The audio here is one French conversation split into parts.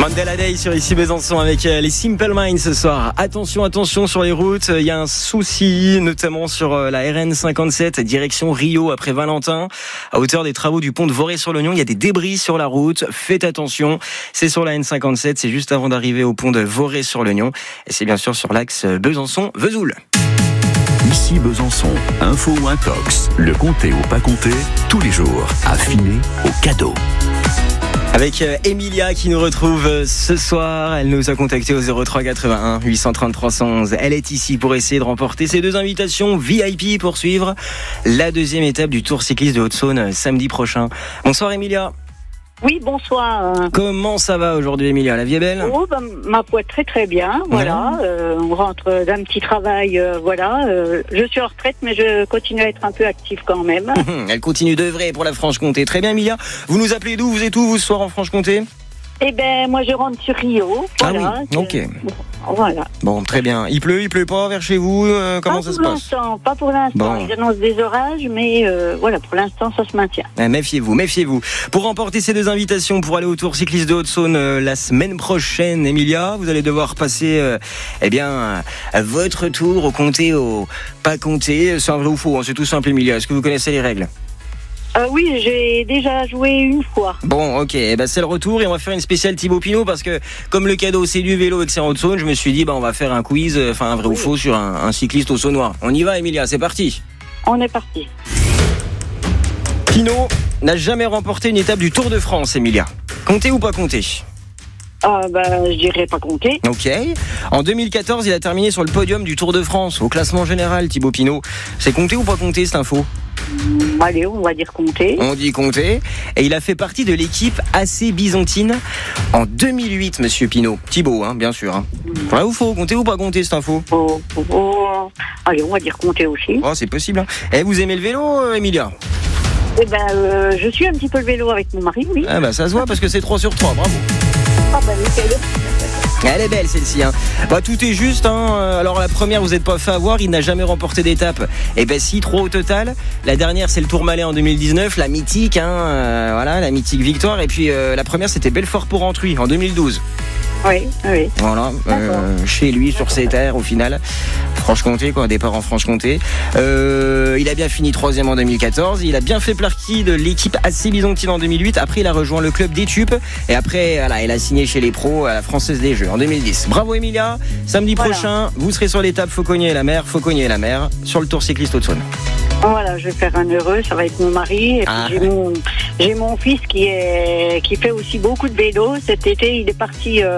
Mandela Day sur ici Besançon avec les Simple Minds ce soir. Attention sur les routes, il y a un souci notamment sur la RN 57 direction Rio après Valentin. À hauteur des travaux du pont de Vorey-sur-l'Oignon, il y a des débris sur la route. Faites attention, c'est sur la N57, c'est juste avant d'arriver au pont de Vorey-sur-l'Oignon. Et c'est bien sûr sur l'axe Besançon-Vesoul. Ici Besançon, info ou intox, le compter ou pas compter, tous les jours, affiné au cadeau. Avec Emilia qui nous retrouve ce soir, elle nous a contacté au 03 81 830 311. Elle est ici pour essayer de remporter ces deux invitations VIP pour suivre la deuxième étape du Tour cycliste de Haute-Saône samedi prochain. Bonsoir Emilia. Oui, bonsoir. Comment ça va aujourd'hui Emilia? La vie est belle? Oh, ma foi, très très bien. Voilà, on rentre d'un petit travail. Je suis en retraite, mais je continue à être un peu active quand même. Elle continue d'œuvrer pour la Franche-Comté. Très bien Emilia. Vous nous appelez d'où? Vous êtes où vous ce soir en Franche-Comté? Eh ben, moi je rentre sur Rio. Voilà, ah oui, ok. Voilà. Bon, très bien. Il pleut pas vers chez vous? Comment ça se passe? Pas pour l'instant. Bon. Ils annoncent des orages, mais voilà, pour l'instant ça se maintient. Méfiez-vous. Pour remporter ces deux invitations pour aller au Tour cycliste de Haute-Saône la semaine prochaine, Emilia, vous allez devoir passer votre tour au comté, au pas comté. C'est un vrai ou faux, hein, c'est tout simple Emilia. Est-ce que vous connaissez les règles? Oui, j'ai déjà joué une fois. Bon, ok, c'est le retour et on va faire une spéciale Thibaut Pinot parce que comme le cadeau c'est du vélo et que c'est en Haute-Saône, je me suis dit on va faire un quiz, un vrai ou faux sur un cycliste au Saônois. On y va Emilia, c'est parti. On est parti. Pinot n'a jamais remporté une étape du Tour de France, Emilia. Compté ou pas compté? Je dirais pas compter. Ok. En 2014, il a terminé sur le podium du Tour de France au classement général, Thibaut Pinot. C'est compté ou pas compté cette info? Allez, on va dire compter. On dit compter. Et il a fait partie de l'équipe AC Byzantine en 2008, monsieur Pinot. Thibaut, bien sûr. Vrai ou faux? Compter ou pas compter cette info? Allez, on va dire compter aussi. Oh, c'est possible. Et vous aimez le vélo, Emilia? Je suis un petit peu le vélo avec mon mari, oui. Ça se voit parce que c'est 3 sur 3, bravo. Nickel. Elle est belle celle-ci. Tout est juste. Alors la première, vous n'êtes pas fait avoir. Il n'a jamais remporté d'étape. Si, 3 au total. La dernière, c'est le Tourmalet en 2019. La mythique, la mythique victoire. Et puis la première, c'était Belfort-pour-Antruy en 2012. Oui. Voilà, chez lui, sur ses terres, au final. Franche-Comté, départ en Franche-Comté. Il a bien fini 3e en 2014. Il a bien fait partie de l'équipe AC Byzantine en 2008. Après, il a rejoint le club d'Étup. Et après, il a signé chez les pros à la Française des Jeux en 2010. Bravo, Emilia. Samedi prochain, vous serez sur l'étape Fauconnier-la-Mer, sur le Tour cycliste Haute-Saône. Voilà, je vais faire un heureux, ça va être mon mari. Et puis j'ai mon fils qui fait aussi beaucoup de vélo. Cet été, il est parti, il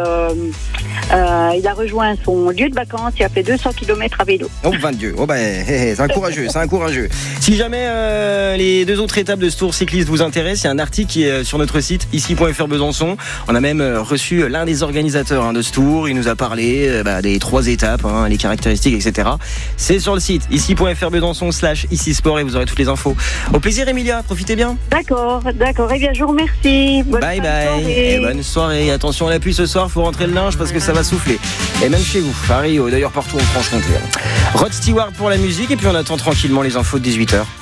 a rejoint son lieu de vacances, il a fait 200 km à vélo. Oh, 22. C'est un courageux. Si jamais les deux autres étapes de ce Tour cycliste vous intéressent, il y a un article qui est sur notre site, ici.fr Besançon. On a même reçu l'un des organisateurs de ce Tour. Il nous a parlé des 3 étapes, les caractéristiques, etc. C'est sur le site, ici.fr Besançon /ici Sport et vous aurez toutes les infos. Au plaisir Emilia, profitez bien. D'accord. Eh bien je vous remercie. Bye et bonne soirée. Attention à la pluie ce soir, faut rentrer le linge parce que ça va souffler. Et même chez vous, à Rio, d'ailleurs partout en Franche-Comté. Rod Stewart pour la musique et puis on attend tranquillement les infos de 18h.